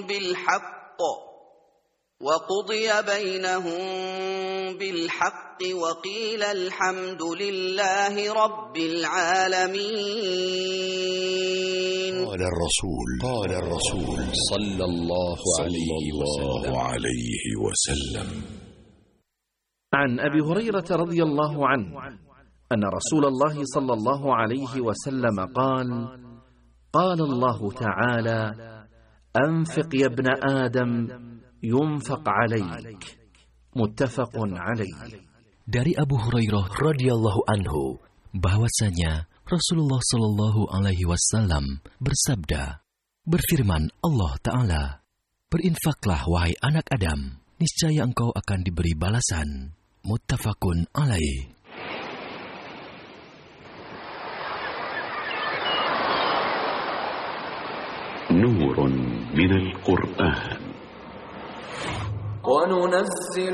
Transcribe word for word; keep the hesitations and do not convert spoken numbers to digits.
بالحق وقضي بينهم بالحق وقيل الحمد لله رب العالمين. قال الرسول قال الرسول صلى الله عليه وسلم. عن أبي هريرة رضي الله عنه أن رسول الله صلى الله عليه وسلم قال: قال الله تعالى: أنفق يا ابن آدم ينفق عليك. متفق عليه. Dari Abu Hurairah radhiyallahu anhu bahwasanya Rasulullah sallallahu alaihi wasallam bersabda, berfirman Allah Ta'ala, berinfaklah wahai anak Adam, niscaya engkau akan diberi balasan. Muttafaqun alaih. نور من القرآن وننزل